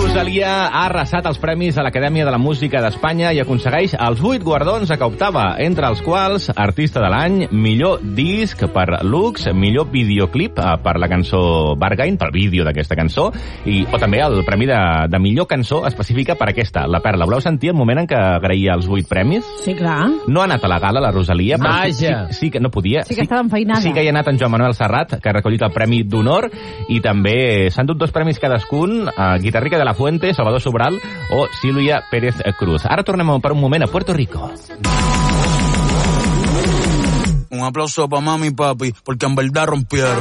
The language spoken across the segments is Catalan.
Rosalia ha arrasat els premis a l'Acadèmia de la Música d'Espanya i aconsegueix els 8 guardons que optava, entre els quals Artista de l'Any, millor disc per Lux, millor videoclip per la cançó Bargain, pel vídeo d'aquesta cançó, o també el premi de millor cançó específica per aquesta, La Perla. Voleu sentir el moment en què agraïa els 8 premis? Sí, clar. No ha anat a la gala, la Rosalia, però sí que no podia. Sí que estava enfeinada. Sí que hi ha anat en Joan Manuel Serrat, que ha recollit el Premi d'Honor, i també s'han dut 2 premis cadascun, Guitarrica de la Fuente, Salvador Sobral o Sílvia Pérez Cruz. Ara tornem per un moment a Puerto Rico. Un aplauso para mami y papi, porque en verdad rompieron.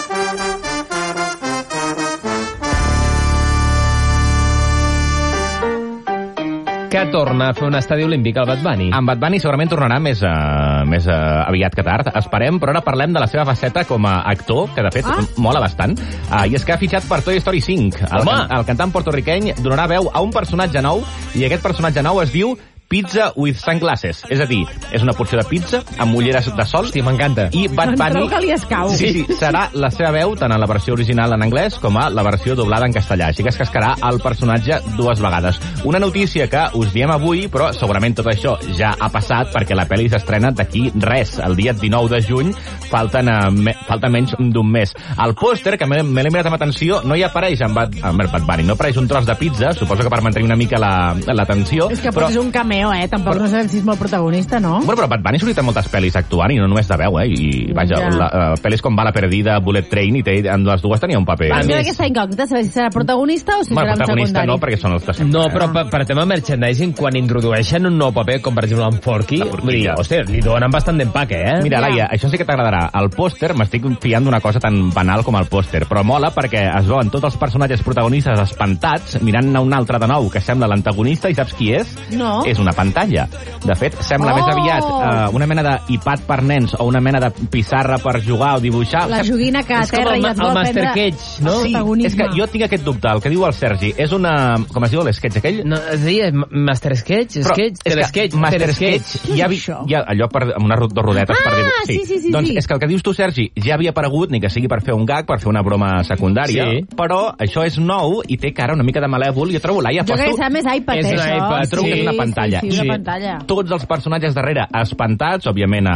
Que torna a fer un estadi olímpic al Bad Bunny. En Bad Bunny segurament tornarà més aviat que tard, esperem, però ara parlem de la seva faceta com a actor, que de fet mola bastant. I és que ha fitxat per Toy Story 5. El cantant porto-riqueny donarà veu a un personatge nou, i aquest personatge nou es diu Pizza with Sunglasses. És a dir, és una porció de pizza amb ulleres de sol. Hosti, m'encanta. I Bad Bunny sí, serà la seva veu tant en la versió original en anglès com a la versió doblada en castellà. Així que es cascarà el personatge 2 vegades. Una notícia que us diem avui, però segurament tot això ja ha passat perquè la pel·li s'estrena d'aquí res. El dia 19 de juny falta menys d'un mes. El pòster, que me l'he mirat amb atenció, no hi apareix en Bad Bunny. No apareix un tros de pizza, suposo que per mantenir una mica l'atenció. És que és un cameo, tampoc no sabem si és molt protagonista, no? Bueno, però Bad Bunny sortit en moltes pel·lis actuant i no només de veu, I vaja, pel·lis com Bala Perdida, Bullet Train, i en les dues tenia un paper. Però aquesta incògnita, saber si serà protagonista o si serà un protagonista secundari. no, perquè són els de sempre. No, però per tema merchandising, quan introdueixen un nou paper, com per exemple en Forky, li donen bastant d'empaque, Mira, Laia, això sí que t'agradarà. El pòster, m'estic fiant d'una cosa tan banal com el pòster, però mola perquè es veuen tots els personatges protagonistes espantats, mirant a un altre de nou que sembla l'antagonista, i saps qui és? No. És una pantalla. De fet, sembla més aviat una mena d'iPad per nens o una mena de pissarra per jugar o dibuixar. La joguina que a terra i et vol prendre no? Sí, és que jo tinc aquest dubte, el que diu el Sergi. És una... Com es diu l'esquetx aquell? No, es deia Master Sketch? Master Sketch. Hi ha allò amb unes rodetes per dibuixar. Sí. Doncs és que el que dius tu, Sergi, ja havia aparegut, ni que sigui per fer un gag, per fer una broma secundària, però això és nou i té cara una mica de malèvol. Jo trobo, Laia, jo crec que és més iPad, trobo que és una pantalla. Sí, una pantalla. Tots els personatges darrere espantats, òbviament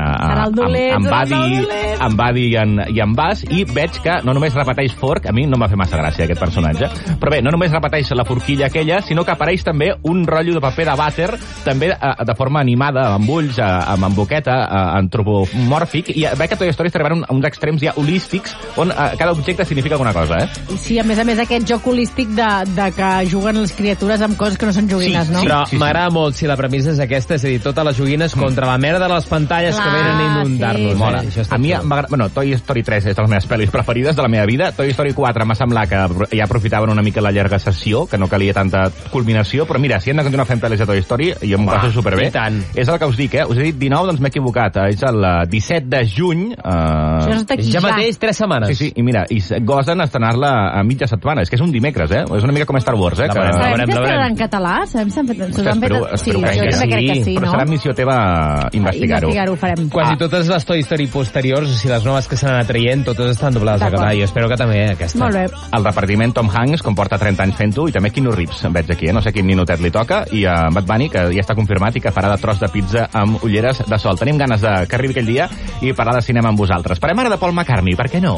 en Buddy i en Buzz, i veig que no només repeteix Fork, a mi no m'ha fet massa gràcia aquest personatge, però bé, no només repeteix la forquilla aquella, sinó que apareix també un rotllo de paper de vàter, també de forma animada, amb ulls, amb boqueta, antropomòrfic, i veig que Toy Story està arribant a uns extrems ja holístics, on cada objecte significa alguna cosa, Sí, a més aquest joc holístic de que juguen les criatures amb coses que no són joguines, no? Però m'agrada molt si la premissa és aquesta, és a dir, totes les joguines contra la merda de les pantalles que venen a inundar-nos. Mola. A mi m'agrada... Bueno, Toy Story 3 és de les meves pel·lis preferides de la meva vida. Toy Story 4 m'ha semblat que ja aprofitaven una mica la llarga sessió, que no calia tanta culminació, però mira, si hem de continuar fent pel·lis de Toy Story, jo m'ho passo superbé. És el que us dic, Us he dit 19, doncs m'he equivocat. És el 17 de juny. Ja mateix, 3 setmanes. Sí, i mira, i gosen estrenar-la a mitja setmana. És que és un dimecres, És una mica com Star Wars, Sabem si estaran en català? Sabem si s'han fet... Sí, jo també crec que sí, però serà missió teva investigar-ho. Investigar-ho farem. Quasi totes les Toy Story posteriors, o sigui, les noves que s'han anat traient, totes estan doblades a català. Jo espero que també aquesta. Molt bé. El repartiment Tom Hanks, com porta 30 anys fent-ho, i també Keanu Reeves, veig aquí, no sé quin minutet li toca, i Bad Bunny, que ja està confirmat i que farà de tros de pizza amb ulleres de sol. Tenim ganes que arribi aquell dia i parlar de cinema amb vosaltres. Parlem ara de Paul McCartney, per què no?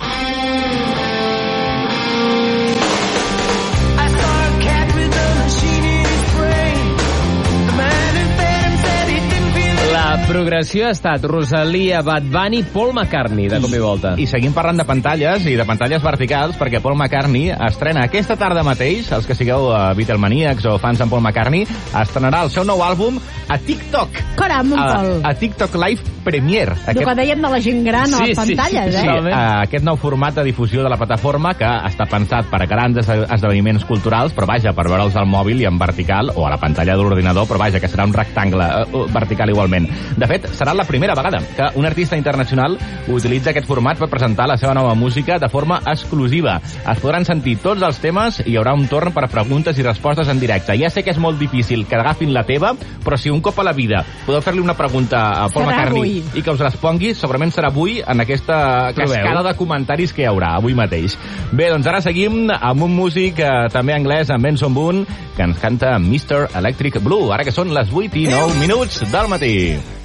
La progressió ha estat Rosalia, Bad Bunny, Paul McCartney, de cop i volta. I seguim parlant de pantalles i de pantalles verticals, perquè Paul McCartney estrena aquesta tarda mateix, els que sigueu Beatlemaníacs o fans d'en Paul McCartney, estrenarà el seu nou àlbum a TikTok. Caram, Paul. A TikTok Live Premiere. El que dèiem de la gent gran a les pantalles, Sí, aquest nou format de difusió de la plataforma que està pensat per a grans esdeveniments culturals, però vaja, per veure'ls al mòbil i en vertical, o a la pantalla de l'ordinador, però vaja, que serà un rectangle vertical igualment. De fet, serà la primera vegada que un artista internacional utilitza aquest format per presentar la seva nova música de forma exclusiva. Es podran sentir tots els temes i hi haurà un torn per preguntes i respostes en directe. Ja sé que és molt difícil que agafin la teva, però si un cop a la vida podeu fer-li una pregunta a Paul McCartney i que us respongui, segurament serà avui en aquesta cascada de comentaris que hi haurà avui mateix. Bé, doncs ara seguim amb un músic també anglès, amb Benson Boone, que ens canta Mr. Electric Blue, ara que són les 8:09 del matí.